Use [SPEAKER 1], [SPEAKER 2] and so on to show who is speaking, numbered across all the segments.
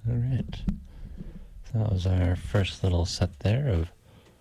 [SPEAKER 1] All right. So that was our first little set there of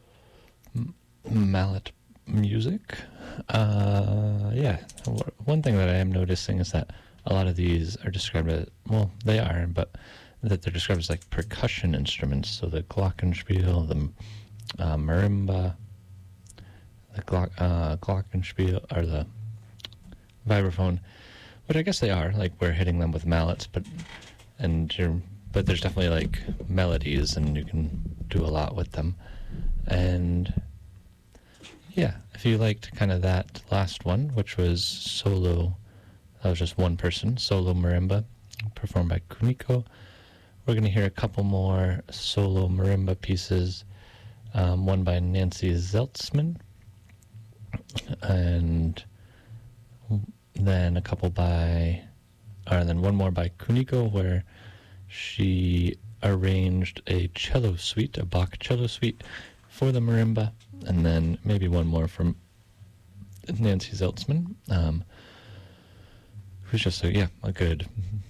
[SPEAKER 1] mallet music. Yeah, one thing that I am noticing is that a lot of these are described as, well, they are, but that they're described as like percussion instruments. So the glockenspiel, the marimba, the glockenspiel, or the vibraphone, which I guess they are, like we're hitting them with mallets, but there's definitely like melodies and you can do a lot with them. And yeah, if you liked kind of that last one, which was solo, that was just one person, solo marimba, performed by Kuniko. We're going to hear a couple more solo marimba pieces, one by Nancy Zeltsman, and then then one more by Kuniko, where she arranged a cello suite, a Bach cello suite for the marimba, and then maybe one more from Nancy Zeltsman, who's just a good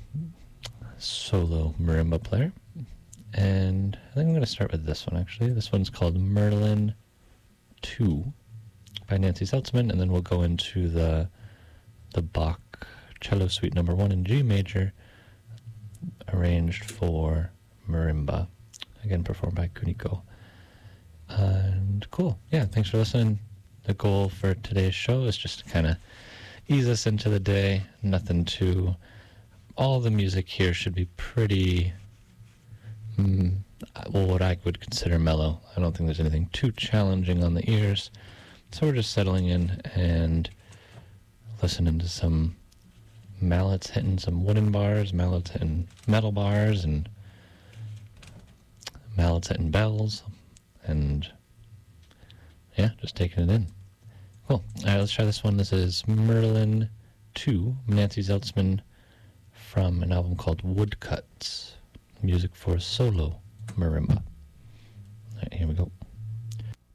[SPEAKER 1] solo marimba player. And I think I'm going to start with this one, actually. This one's called Merlin 2 by Nancy Zeltsman, and then we'll go into the Bach cello suite number 1 in G major, arranged for marimba, again performed by Kuniko. And cool, yeah, thanks for listening. The goal for today's show is just to kind of ease us into the day. All the music here should be pretty, what I would consider mellow. I don't think there's anything too challenging on the ears. So we're just settling in and listening to some mallets hitting some wooden bars, mallets hitting metal bars, and mallets hitting bells, and yeah, just taking it in. Cool. All right, let's try this one. This is Merlin 2, Nancy Zeltsman, from an album called Woodcuts, music for solo marimba. All right, here we go.